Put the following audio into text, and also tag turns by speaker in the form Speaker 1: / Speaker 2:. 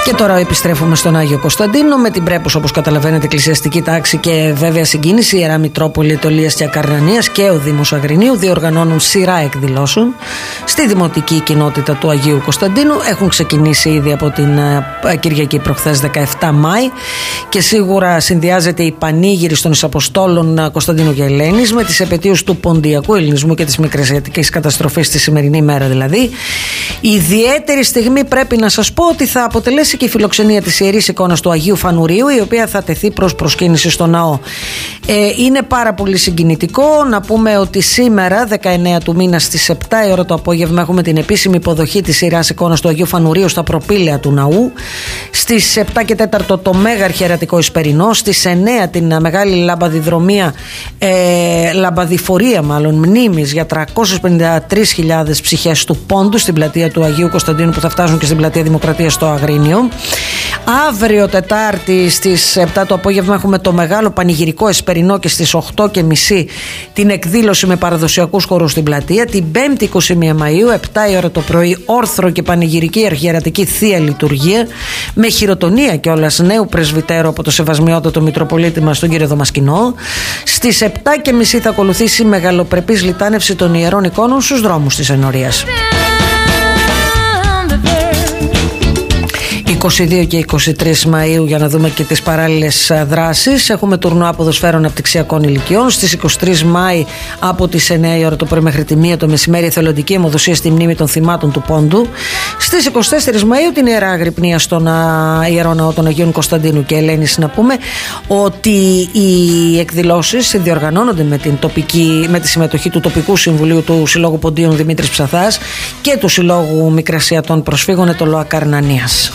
Speaker 1: Και τώρα επιστρέφουμε στον Άγιο Κωνσταντίνο με την πρέπουσα, όπως καταλαβαίνετε, εκκλησιαστική τάξη και βέβαια συγκίνηση. Η Ιερά Μητρόπολη Αιτωλίας και Ακαρνανίας και ο Δήμος Αγρινίου διοργανώνουν σειρά εκδηλώσεων στη δημοτική κοινότητα του Αγίου Κωνσταντίνου. Έχουν ξεκινήσει ήδη από την Κυριακή προχθές 17 Μάη και σίγουρα συνδυάζεται η πανήγυρη των Εισαποστόλων Κωνσταντίνου και Ελένης με τις επετείους του ποντιακού ελληνισμού και της μικρασιατικής καταστροφής τη σημερινή μέρα δηλαδή. Η ιδιαίτερη στιγμή πρέπει να σας πω ότι θα αποτελέσει και η φιλοξενία της Ιερής Εικόνας του Αγίου Φανουρίου, η οποία θα τεθεί προς προσκύνηση στο ναό. Είναι πάρα πολύ συγκινητικό να πούμε ότι σήμερα 19 του μήνα στις 7 η ώρα το απόγευμα έχουμε την επίσημη υποδοχή της Ιεράς Εικόνας του Αγίου Φανουρίου στα προπήλαια του ναού. Στις 7 και 4 το μέγα αρχιερατικό Εσπερινό. Στις 9 την μεγάλη λαμπαδιδρομία, λαμπαδιφορία μάλλον μνήμης για 353.000 ψυχές του Πόντου στην πλατεία του Αγίου Κωνσταντίνου, που θα φτάσουν και στην πλατεία Δημοκρατίας στο Αγρίνιο. Αύριο Τετάρτη στις 7 το απόγευμα έχουμε το μεγάλο πανηγυρικό Εσπερινό και στις 8.30 την εκδήλωση με παραδοσιακούς χορούς στην πλατεία. Την 5η 21 Μαΐου 7 η ώρα το πρωί όρθρο και πανηγυρική αρχιερατική θεία λειτουργία με χειροτονία κιόλας νέου πρεσβυτέρου από το Σεβασμιότατο Μητροπολίτη μας τον κύριο Δαμασκηνό. Στις 7.30 θα ακολουθήσει μεγαλοπρεπής λιτάνευση των ιερών εικόνων στους δρόμους της ενορίας. 22 και 23 Μαΐου για να δούμε και τις παράλληλες δράσεις. Έχουμε τουρνουά ποδοσφαίρων απτυξιακών ηλικιών. Στις 23 Μάη από τις 9 η ώρα το πρωί μέχρι τη 1 το μεσημέρι εθελοντική αιμοδοσία στη μνήμη των θυμάτων του Πόντου. Στις 24 Μαΐου την Ιερά Αγρυπνία στον Ιερό Ναό των Αγίων Κωνσταντίνου και Ελένης. Να πούμε ότι οι εκδηλώσεις διοργανώνονται με τη συμμετοχή του τοπικού συμβουλίου του Συλλόγου Ποντίων Δημήτρης Ψαθάς και του Συλλόγου Μικρασιατών Προσφύγων Αιτωλού Ακαρνανίας.